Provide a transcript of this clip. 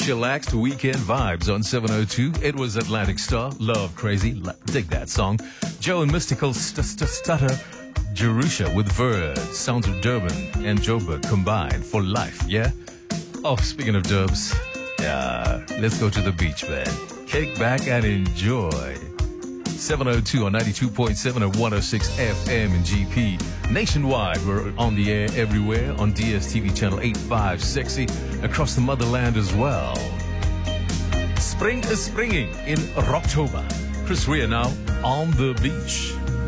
chillaxed weekend vibes on 702. It was Atlantic Star, Love Crazy, dig that song. Joe and Mystical Stutter, Jerusha with Verd, Sounds of Durban and Joburg combined for life, yeah? Oh, speaking of dubs, yeah, let's go to the beach, man. Kick back and enjoy. 702 on 92.7 or 106 FM in GP. Nationwide, we're on the air everywhere on DSTV channel 85 Sexy, across the motherland as well. Spring is springing in Rocktober. Chris Rea now on the beach.